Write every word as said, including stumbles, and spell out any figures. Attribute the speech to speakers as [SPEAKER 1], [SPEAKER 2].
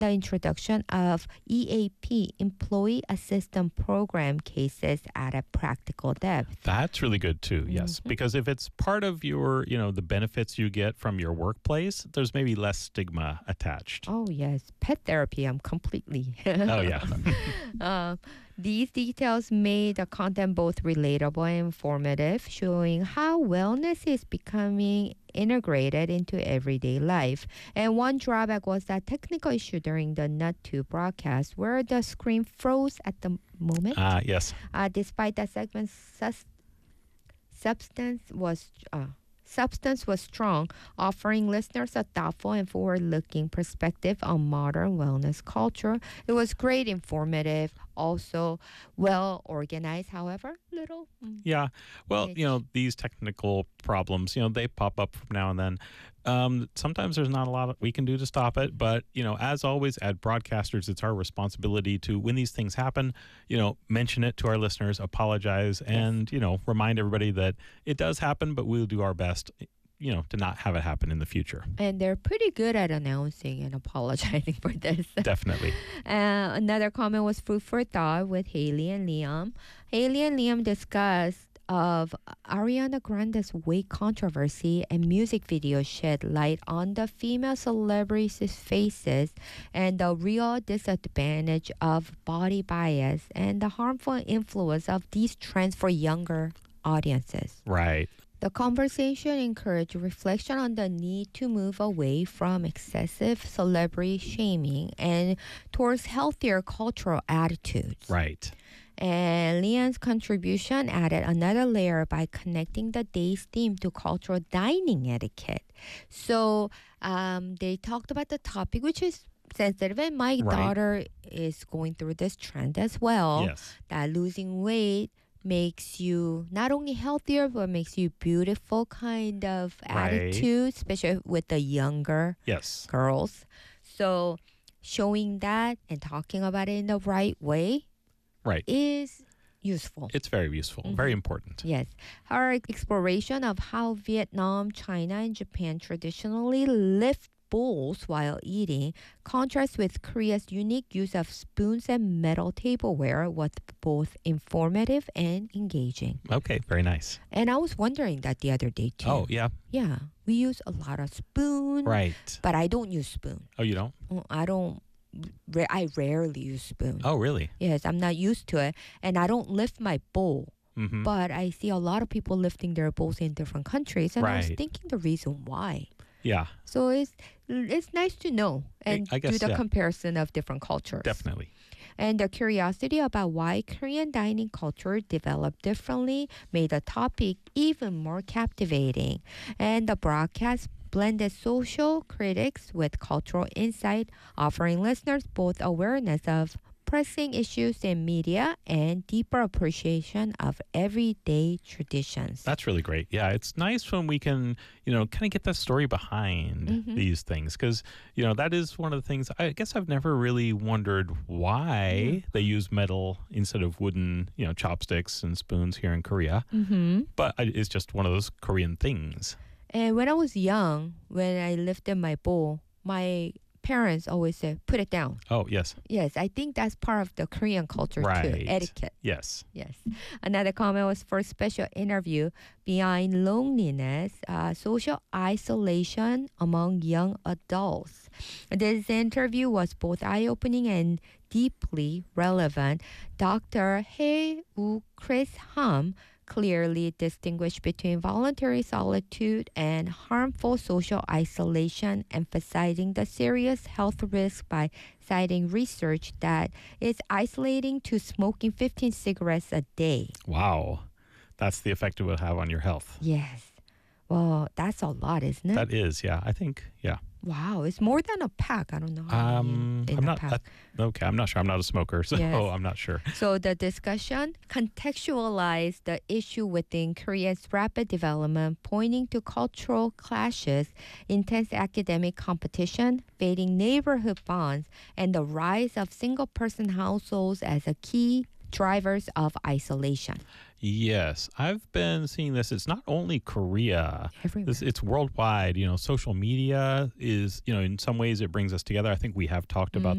[SPEAKER 1] the introduction of E A P, Employee Assistance Program cases at a practical depth.
[SPEAKER 2] That's really good too, yes.
[SPEAKER 1] Mm-hmm.
[SPEAKER 2] Because if it's part of your, you know, the benefits you get from your workplace, there's maybe less stigma attached.
[SPEAKER 1] Oh, yes. Pet therapy, I'm completely.
[SPEAKER 2] Oh, yeah.
[SPEAKER 1] uh, these details made the content both relatable and informative, showing how wellness is becoming integrated into everyday life. And one drawback was that technical issue during the Nut two broadcast where the screen froze at the moment.
[SPEAKER 2] Ah, uh, yes.
[SPEAKER 1] Uh, despite that segment's sus- substance was... Uh, Substance was strong, offering listeners a thoughtful and forward-looking perspective on modern wellness culture. It was great, informative, also well-organized, however, little. Mm.
[SPEAKER 2] Yeah. Well, you know, these technical problems, you know, they pop up from now and then. Um, sometimes there's not a lot we can do to stop it. But, you know, as always, at broadcasters, it's our responsibility to, when these things happen, you know, mention it to our listeners, apologize, and, yes. you know, remind everybody that it does happen, but we'll do our best, you know, to not have it happen in the future.
[SPEAKER 1] And they're pretty good at announcing and apologizing for this.
[SPEAKER 2] Definitely.
[SPEAKER 1] uh, another comment was food for thought with Haley and Liam. Haley and Liam discussed of Ariana Grande's weight controversy and music video shed light on the female celebrities' faces and the real disadvantage of body bias and the harmful influence of these trends for younger audiences.
[SPEAKER 2] Right.
[SPEAKER 1] The conversation encouraged reflection on the need to move away from excessive celebrity shaming and towards healthier cultural attitudes.
[SPEAKER 2] Right.
[SPEAKER 1] And Leon's contribution added another layer by connecting the day's theme to cultural dining etiquette. So um, they talked about the topic, which is sensitive, and my
[SPEAKER 2] right.
[SPEAKER 1] daughter is going through this trend as well.
[SPEAKER 2] Yes.
[SPEAKER 1] That losing weight makes you not only healthier, but makes you beautiful kind of
[SPEAKER 2] right.
[SPEAKER 1] attitude, especially with the younger
[SPEAKER 2] yes.
[SPEAKER 1] girls. So showing that and talking about it in the right way
[SPEAKER 2] right.
[SPEAKER 1] is useful.
[SPEAKER 2] It's very useful, mm-hmm. very important.
[SPEAKER 1] Yes. Our exploration of how Vietnam, China, and Japan traditionally lift bowls while eating contrasts with Korea's unique use of spoons and metal tableware was both informative and engaging.
[SPEAKER 2] Okay, very nice.
[SPEAKER 1] And I was wondering that the other day too.
[SPEAKER 2] Oh, yeah?
[SPEAKER 1] Yeah. We use a lot of spoon.
[SPEAKER 2] Right.
[SPEAKER 1] But I don't use spoon.
[SPEAKER 2] Oh, you don't?
[SPEAKER 1] I don't. I rarely use spoon.
[SPEAKER 2] Oh, really?
[SPEAKER 1] Yes, I'm not used to it. And I don't lift my bowl.
[SPEAKER 2] Mm-hmm.
[SPEAKER 1] But I see a lot of people lifting their bowls in different countries. And
[SPEAKER 2] right.
[SPEAKER 1] I was thinking the reason why.
[SPEAKER 2] Yeah.
[SPEAKER 1] So it's it's nice to know and
[SPEAKER 2] I guess,
[SPEAKER 1] do the
[SPEAKER 2] yeah.
[SPEAKER 1] comparison of different cultures.
[SPEAKER 2] Definitely.
[SPEAKER 1] And the curiosity about why Korean dining culture developed differently made the topic even more captivating. And the broadcast blended social critics with cultural insight, offering listeners both awareness of pressing issues in media and deeper appreciation of everyday traditions.
[SPEAKER 2] That's really great. Yeah, it's nice when we can, you know, kind of get the story behind
[SPEAKER 1] mm-hmm.
[SPEAKER 2] these things because, you know, that is one of the things. I guess I've never really wondered why mm-hmm. they use metal instead of wooden, you know, chopsticks and spoons here in Korea.
[SPEAKER 1] Mm-hmm.
[SPEAKER 2] But it's just one of those Korean things.
[SPEAKER 1] And when I was young, when I lifted my bowl, my parents always said, put it down.
[SPEAKER 2] Oh, yes.
[SPEAKER 1] Yes, I think that's part of the Korean culture
[SPEAKER 2] right.
[SPEAKER 1] too, etiquette.
[SPEAKER 2] Yes.
[SPEAKER 1] Yes. Another comment was for a special interview behind loneliness, uh, social isolation among young adults. This interview was both eye-opening and deeply relevant. Doctor Hae Woo Chris Ham clearly distinguished between voluntary solitude and harmful social isolation, emphasizing the serious health risk by citing research that is isolating to smoking fifteen cigarettes a day.
[SPEAKER 2] Wow. That's the effect it will have on your health.
[SPEAKER 1] Yes. Well, that's a lot, isn't it?
[SPEAKER 2] That is, yeah. I think, yeah.
[SPEAKER 1] Wow, it's more than a pack. I don't know how
[SPEAKER 2] um,
[SPEAKER 1] many in
[SPEAKER 2] I'm
[SPEAKER 1] a
[SPEAKER 2] not,
[SPEAKER 1] pack.
[SPEAKER 2] Uh, okay, I'm not sure. I'm not a smoker, so
[SPEAKER 1] yes.
[SPEAKER 2] I'm not sure.
[SPEAKER 1] So the discussion contextualized the issue within Korea's rapid development, pointing to cultural clashes, intense academic competition, fading neighborhood bonds, and the rise of single-person households as a key drivers of isolation.
[SPEAKER 2] Yes, I've been seeing this. It's not only Korea.
[SPEAKER 1] Everywhere.
[SPEAKER 2] This, it's worldwide. You know, social media is, you know, in some ways it brings us together. I think we have talked about
[SPEAKER 1] mm-hmm.